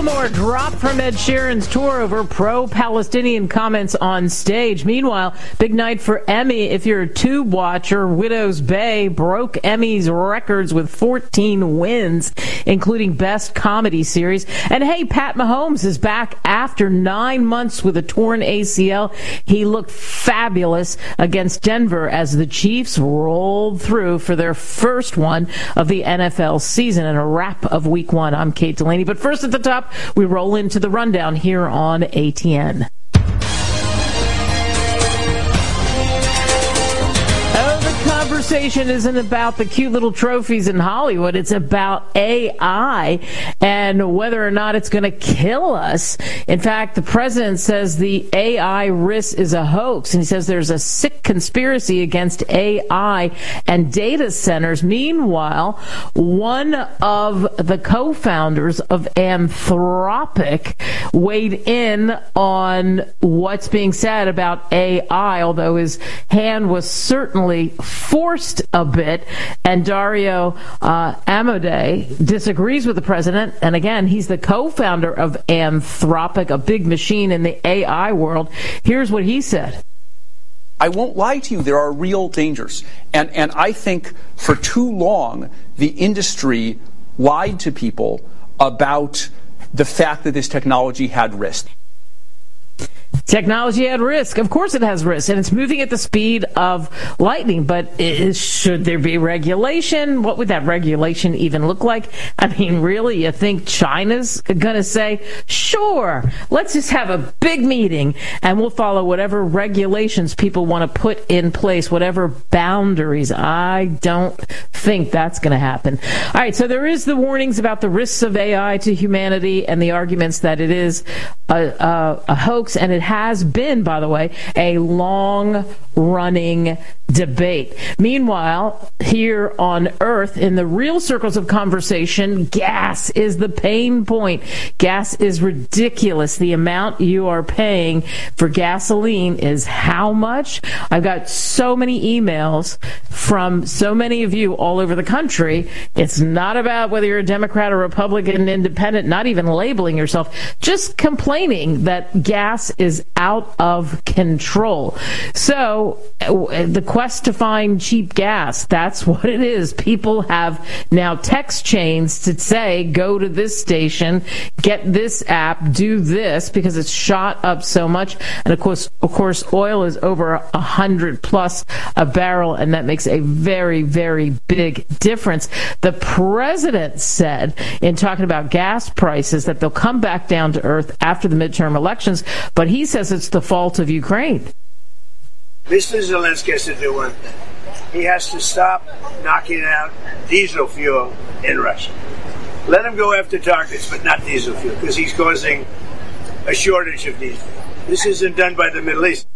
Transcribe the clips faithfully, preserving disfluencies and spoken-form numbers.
more drop from Ed Sheeran's tour over pro-Palestinian comments on stage. Meanwhile, big night for Emmy. If you're a Tube watcher, Widow's Bay broke Emmy's records with fourteen wins, including Best Comedy Series. And hey, Pat Mahomes is back after nine months with a torn A C L. He looked fabulous against Denver as the Chiefs rolled through for their first one of the N F L season and a wrap of week one. I'm Kate Delaney. But first at the top, we roll into the rundown here on A T N. Conversation isn't about the cute little trophies in Hollywood. It's about A I and whether or not it's going to kill us. In fact, the president says the A I risk is a hoax, and he says there's a sick conspiracy against A I and data centers. Meanwhile, one of the co-founders of Anthropic weighed in on what's being said about A I, although his hand was certainly forced a bit, and Dario uh, Amodei disagrees with the president. And again, he's the co-founder of Anthropic, a big machine in the A I world. Here's what he said. I won't lie to you, there are real dangers. And, and I think for too long, the industry lied to people about the fact that this technology had risk. Technology at risk. Of course it has risk, and it's moving at the speed of lightning. But is, should there be regulation? What would that regulation even look like? I mean, really, you think China's going to say, sure, let's just have a big meeting, and we'll follow whatever regulations people want to put in place, whatever boundaries? I don't think that's going to happen. All right, so there is the warnings about the risks of A I to humanity and the arguments that it is a, a, a hoax, and it has been, by the way, a long-running debate. Meanwhile, here on Earth, in the real circles of conversation, gas is the pain point. Gas is ridiculous. The amount you are paying for gasoline is how much? I've got so many emails from so many of you all over the country. It's not about whether you're a Democrat or Republican, independent, not even labeling yourself, just complaining that gas is out of control. So the quest to find cheap gas, that's what it is. People have now text chains to say, go to this station, get this app, do this, because it's shot up so much. And of course, of course, oil is over a hundred plus a barrel, and that makes a very, very big difference. The president said in talking about gas prices that they'll come back down to earth after the midterm elections, but he says it's the fault of Ukraine. Mister Zelensky has to do one thing. He has to stop knocking out diesel fuel in Russia. Let him go after targets, but not diesel fuel, because he's causing a shortage of diesel. This isn't done by the Middle East.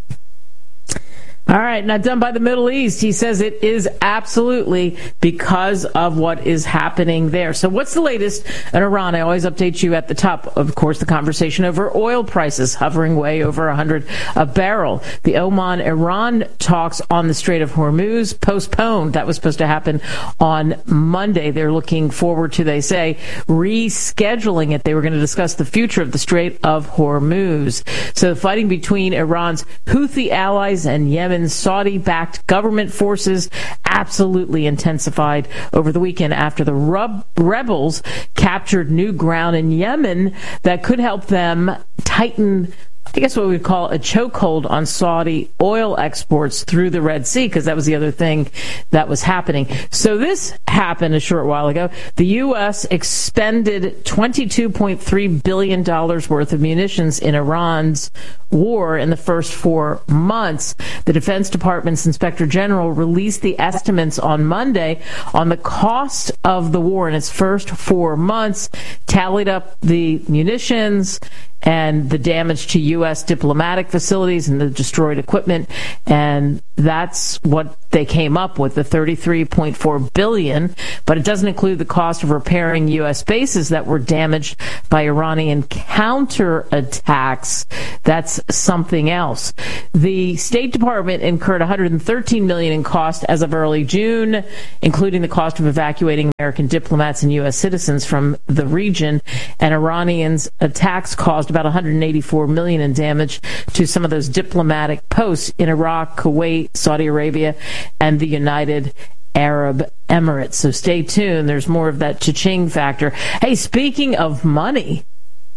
All right, not done by the Middle East. He says it is absolutely because of what is happening there. So what's the latest in Iran? I always update you at the top, of course, the conversation over oil prices hovering way over one hundred a barrel. The Oman-Iran talks on the Strait of Hormuz postponed. That was supposed to happen on Monday. They're looking forward to, they say, rescheduling it. They were going to discuss the future of the Strait of Hormuz. So the fighting between Iran's Houthi allies and Yemen Saudi-backed government forces absolutely intensified over the weekend after the rub- rebels captured new ground in Yemen that could help them tighten, I guess what we would call a chokehold on Saudi oil exports through the Red Sea, because that was the other thing that was happening. So this happened a short while ago. The U S expended twenty-two point three billion dollars worth of munitions in Iran's war in the first four months. The Defense Department's Inspector General released the estimates on Monday on the cost of the war in its first four months, tallied up the munitions and the damage to U S diplomatic facilities and the destroyed equipment. And that's what they came up with, the thirty-three point four billion dollars, but it doesn't include the cost of repairing U S bases that were damaged by Iranian counterattacks. That's something else. The State Department incurred one hundred thirteen million dollars in cost as of early June, including the cost of evacuating American diplomats and U S citizens from the region. And Iranians' attacks caused about one hundred eighty-four million dollars in damage to some of those diplomatic posts in Iraq, Kuwait, Saudi Arabia, and the United Arab Emirates. So stay tuned. There's more of that cha-ching factor. Hey, speaking of money,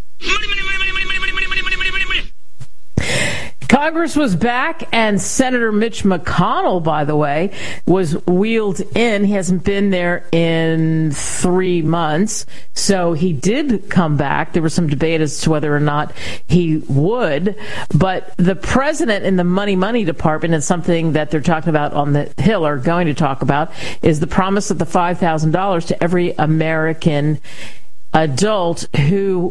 Congress was back, and Senator Mitch McConnell, by the way, was wheeled in. He hasn't been there in three months, so he did come back. There was some debate as to whether or not he would, but the president in the Money Money Department, and something that they're talking about on the Hill, are going to talk about, is the promise of the five thousand dollars to every American adult who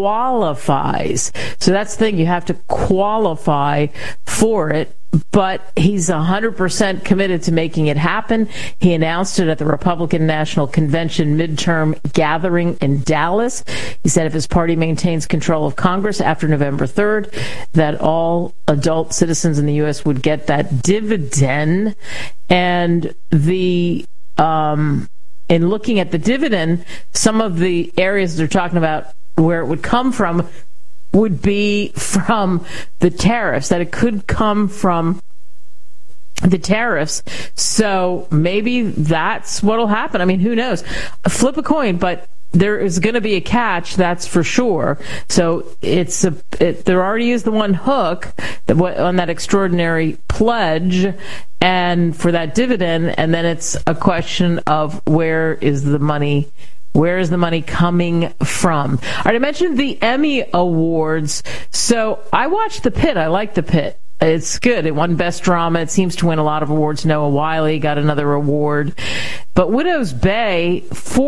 qualifies. So that's the thing, you have to qualify for it, but he's one hundred percent committed to making it happen. He announced it at the Republican National Convention midterm gathering in Dallas. He said if his party maintains control of Congress after November third, that all adult citizens in the U S would get that dividend. And the um in looking at the dividend, some of the areas they're talking about where it would come from would be from the tariffs, that it could come from the tariffs. So maybe that's what'll happen. I mean, who knows? Flip a coin, but there is going to be a catch, that's for sure. So it's a, it, there already is the one hook that, on that extraordinary pledge and for that dividend, and then it's a question of where is the money Where is the money coming from? All right, I mentioned the Emmy Awards. So I watched The Pit. I like The Pit. It's good. It won Best Drama. It seems to win a lot of awards. Noah Wyle got another award. But Widow's Bay,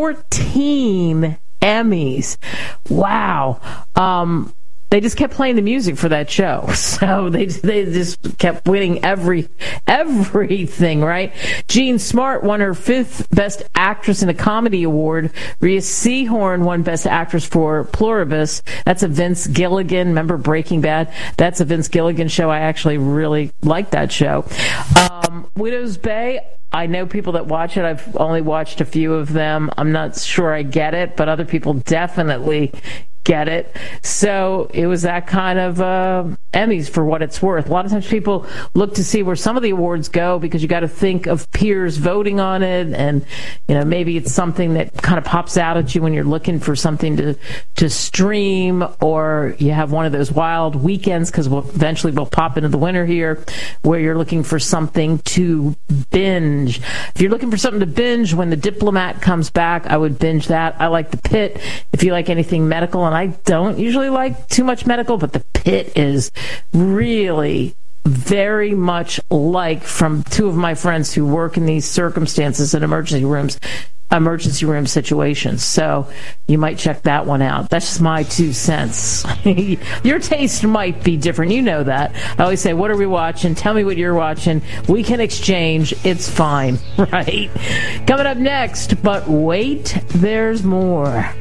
fourteen Emmys. Wow. Um, they just kept playing the music for that show. So they they just kept winning every everything, right? Jean Smart won her fifth Best Actress in a Comedy Award. Rhea Seehorn won Best Actress for Pluribus. That's a Vince Gilligan. Remember Breaking Bad? That's a Vince Gilligan show. I actually really like that show. Um, Widow's Bay, I know people that watch it. I've only watched a few of them. I'm not sure I get it, but other people definitely get it. So it was that kind of uh, Emmys for what it's worth. A lot of times people look to see where some of the awards go because you got to think of peers voting on it, and you know maybe it's something that kind of pops out at you when you're looking for something to to stream, or you have one of those wild weekends because we'll, eventually we'll pop into the winter here where you're looking for something to binge. If you're looking for something to binge when The Diplomat comes back, I would binge that. I like The Pit. If you like anything medical, and I don't usually like too much medical, but The Pit is really very much like, from two of my friends who work in these circumstances in emergency rooms, emergency room situations. So you might check that one out. That's just my two cents. Your taste might be different. You know that. I always say, what are we watching? Tell me what you're watching. We can exchange. It's fine, right? Coming up next, but wait, there's more.